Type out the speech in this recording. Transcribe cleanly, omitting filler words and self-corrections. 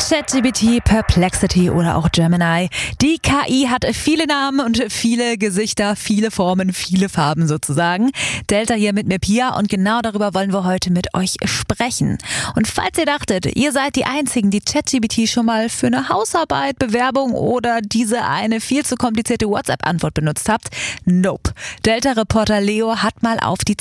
ChatGPT, Perplexity oder auch Gemini. Die KI hat viele Namen und viele Gesichter, viele Formen, viele Farben sozusagen. Delta hier mit mir, Pia, und genau darüber wollen wir heute mit euch sprechen. Und falls ihr dachtet, ihr seid die Einzigen, die ChatGPT schon mal für eine Hausarbeit, Bewerbung oder diese eine viel zu komplizierte WhatsApp-Antwort benutzt habt, nope. Delta-Reporter Leo hat mal auf die